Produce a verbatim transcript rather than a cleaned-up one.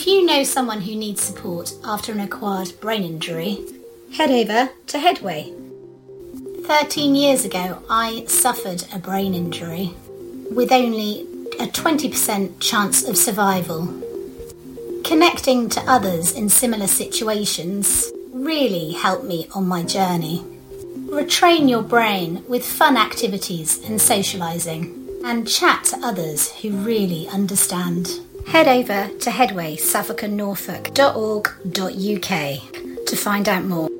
If you know someone who needs support after an acquired brain injury, head over to Headway. thirteen years ago, I suffered a brain injury with only a twenty percent chance of survival. Connecting to others in similar situations really helped me on my journey. Retrain your brain with fun activities and socialising, and chat to others who really understand. Head over to headway suffolk and norfolk dot org dot uk to find out more.